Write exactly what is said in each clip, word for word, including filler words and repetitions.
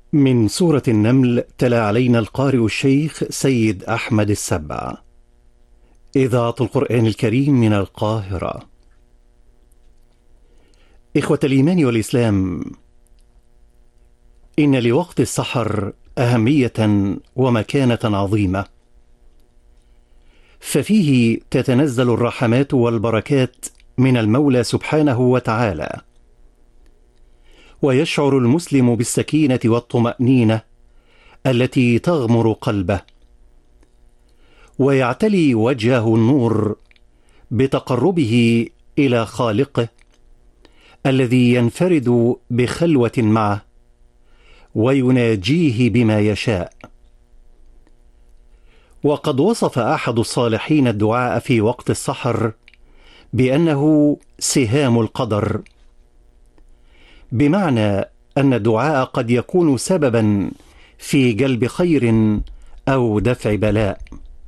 من سورة النمل تلا علينا القارئ الشيخ سيد أحمد السبع. إذاعة القرآن الكريم من القاهرة. إخوة الإيمان والإسلام، إن لوقت السحر أهمية ومكانة عظيمة، ففيه تتنزل الرحمات والبركات من المولى سبحانه وتعالى، ويشعر المسلم بالسكينة والطمأنينة التي تغمر قلبه، ويعتلي وجهه النور بتقربه إلى خالقه الذي ينفرد بخلوة معه ويناجيه بما يشاء. وقد وصف أحد الصالحين الدعاء في وقت السحر بأنه سهام القدر، بمعنى أن الدعاء قد يكون سببا في جلب خير أو دفع بلاء.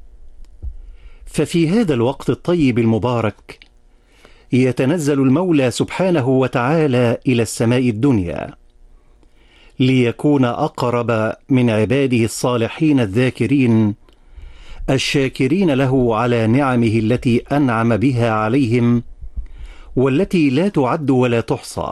ففي هذا الوقت الطيب المبارك يتنزل المولى سبحانه وتعالى إلى السماء الدنيا ليكون أقرب من عباده الصالحين الذاكرين الشاكرين له على نعمه التي أنعم بها عليهم والتي لا تعد ولا تحصى.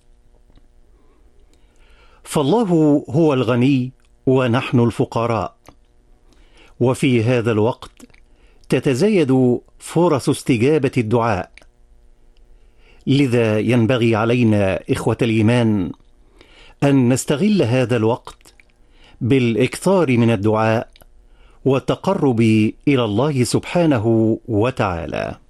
فالله هو الغني ونحن الفقراء، وفي هذا الوقت تتزايد فرص استجابة الدعاء. لذا ينبغي علينا إخوة الإيمان أن نستغل هذا الوقت بالإكثار من الدعاء والتقرب إلى الله سبحانه وتعالى.